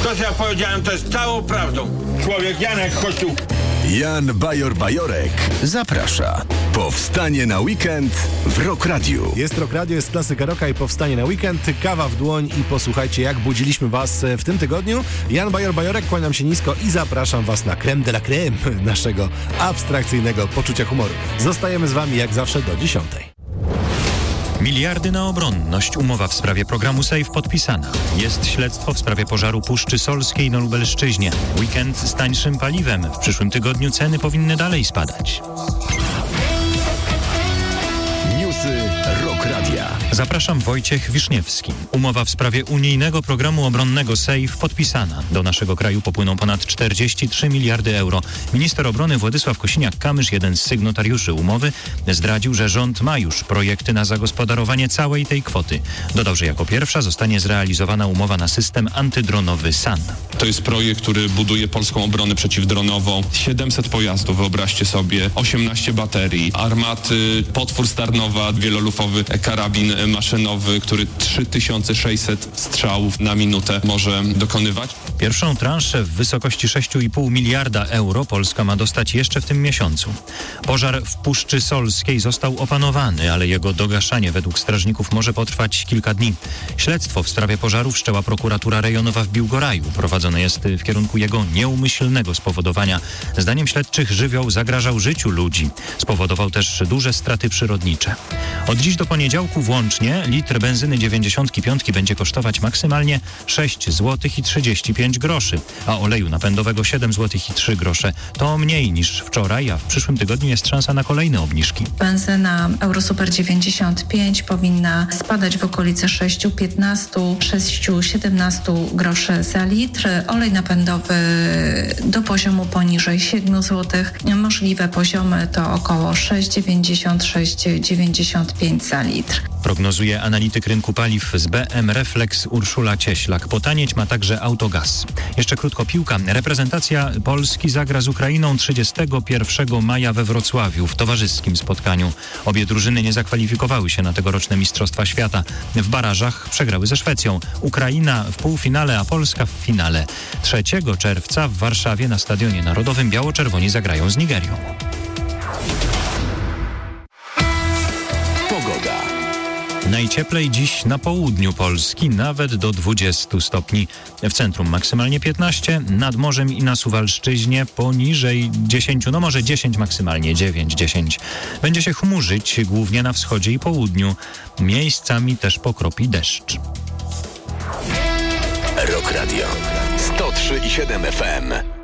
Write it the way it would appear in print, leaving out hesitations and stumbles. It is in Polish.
To, co ja powiedziałem, to jest całą prawdą. Człowiek Janek Kościół. Jan Bajor-Bajorek zaprasza. Powstanie na weekend w Rock Radiu. Jest Rock Radio, jest klasyka rocka i powstanie na weekend. Kawa w dłoń i posłuchajcie, jak budziliśmy was w tym tygodniu. Jan Bajor-Bajorek, kłaniam się nisko i zapraszam was na crème de la crème naszego abstrakcyjnego poczucia humoru. Zostajemy z wami jak zawsze do 10:00. Miliardy na obronność. Umowa w sprawie programu SAFE podpisana. Jest śledztwo w sprawie pożaru Puszczy Solskiej na Lubelszczyźnie. Weekend z tańszym paliwem. W przyszłym tygodniu ceny powinny dalej spadać. Newsy Rock Radia. Zapraszam, Wojciech Wiszniewski. Umowa w sprawie unijnego programu obronnego SAFE podpisana. Do naszego kraju popłyną ponad 43 miliardy euro. Minister obrony Władysław Kosiniak-Kamysz, jeden z sygnatariuszy umowy, zdradził, że rząd ma już projekty na zagospodarowanie całej tej kwoty. Dodał, że jako pierwsza zostanie zrealizowana umowa na system antydronowy SAN. To jest projekt, który buduje polską obronę przeciwdronową. 700 pojazdów, wyobraźcie sobie, 18 baterii, armaty, potwór Starnowa, wielolufowy karabin maszynowy, który 3600 strzałów na minutę może dokonywać. Pierwszą transzę w wysokości 6,5 miliarda euro Polska ma dostać jeszcze w tym miesiącu. Pożar w Puszczy Solskiej został opanowany, ale jego dogaszanie według strażników może potrwać kilka dni. Śledztwo w sprawie pożaru wszczęła prokuratura rejonowa w Biłgoraju. Prowadzone jest w kierunku jego nieumyślnego spowodowania. Zdaniem śledczych żywioł zagrażał życiu ludzi. Spowodował też duże straty przyrodnicze. Od dziś do poniedziałku włącznie litr benzyny 95 będzie kosztować maksymalnie 6 zł i 35 groszy, a oleju napędowego 7 zł i 3 grosze. To mniej niż wczoraj, a w przyszłym tygodniu jest szansa na kolejne obniżki. Benzyna Eurosuper 95 powinna spadać w okolice 6,15, 6,17 groszy za litr. Olej napędowy do poziomu poniżej 7 zł. Możliwe poziomy to około 6,90, 6,95 za litr. Prognozuje analityk rynku paliw z BM Reflex Urszula Cieślak. Potanieć ma także autogaz. Jeszcze krótko piłka. Reprezentacja Polski zagra z Ukrainą 31 maja we Wrocławiu w towarzyskim spotkaniu. Obie drużyny nie zakwalifikowały się na tegoroczne Mistrzostwa Świata. W barażach przegrały ze Szwecją. Ukraina w półfinale, a Polska w finale. 3 czerwca w Warszawie na Stadionie Narodowym biało-czerwoni zagrają z Nigerią. Pogoda. Najcieplej dziś na południu Polski, nawet do 20 stopni. W centrum maksymalnie 15, nad morzem i na Suwalszczyźnie poniżej 10, no może 10, maksymalnie 9, 10. Będzie się chmurzyć, głównie na wschodzie i południu. Miejscami też pokropi deszcz. Rock Radio 103,7 FM.